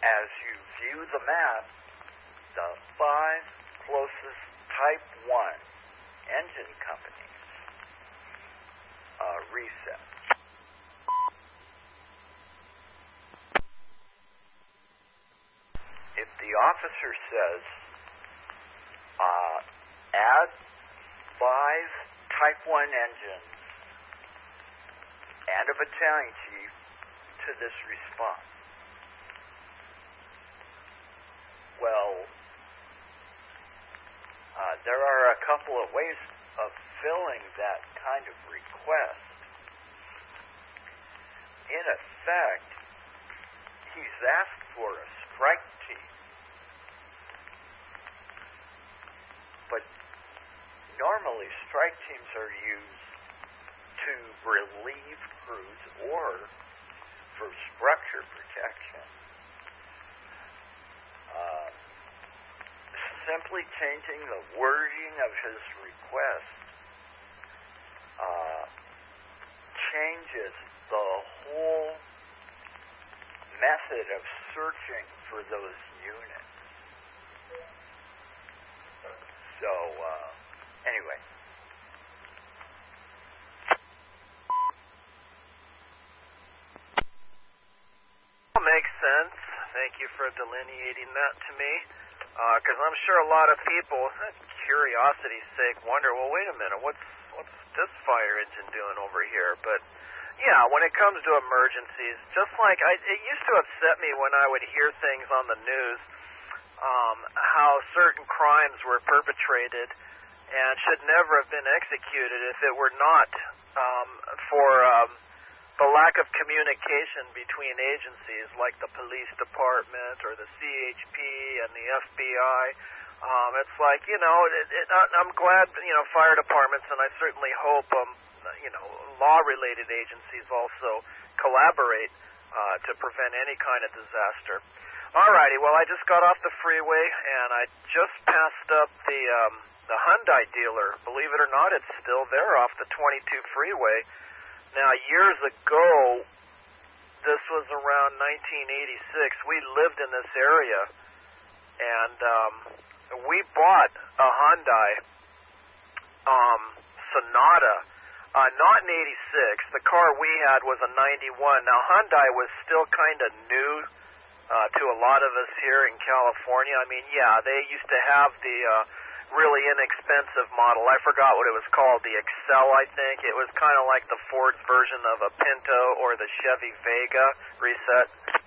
as you view the map, the 5 closest Type 1 engine companies reset. If the officer says, add 5 Type 1 engines and a battalion chief to this response, well, there are a couple of ways of filling that kind of request. In effect, he's asked for a strike team. But normally strike teams are used to relieve crews or for structure protection. Simply changing the wording of his request changes the whole method of searching for those units. So, anyway. Makes sense. Thank you for delineating that to me. Because I'm sure a lot of people, curiosity's sake, wonder, well, wait a minute, what's this fire engine doing over here? But, yeah, when it comes to emergencies, just like it used to upset me when I would hear things on the news, how certain crimes were perpetrated and should never have been executed if it were not for the lack of communication between agencies like the police department or the CHP and the FBI. It's like, I'm glad, fire departments, and I certainly hope, law-related agencies also collaborate to prevent any kind of disaster. Alrighty, well, I just got off the freeway, and I just passed up the Hyundai dealer. Believe it or not, it's still there off the 22 freeway. Now, years ago, this was around 1986, we lived in this area, and we bought a Hyundai Sonata, not in 86. The car we had was a 91. Now, Hyundai was still kind of new to a lot of us here in California. I mean, yeah, they used to have the really inexpensive model. I forgot what it was called, the Excel, I think. It was kind of like the Ford version of a Pinto or the Chevy Vega reset.